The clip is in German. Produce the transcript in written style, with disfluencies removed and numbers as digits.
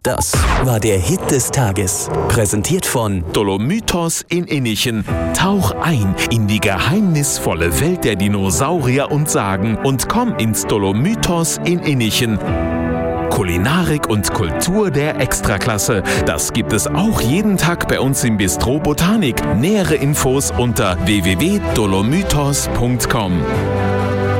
Das war der Hit des Tages. Präsentiert von Dolomytos in Innichen. Tauch ein in die geheimnisvolle Welt der Dinosaurier und Sagen und komm ins Dolomytos in Innichen. Kulinarik und Kultur der Extraklasse. Das gibt es auch jeden Tag bei uns im Bistro Botanik. Nähere Infos unter www.dolomytos.com.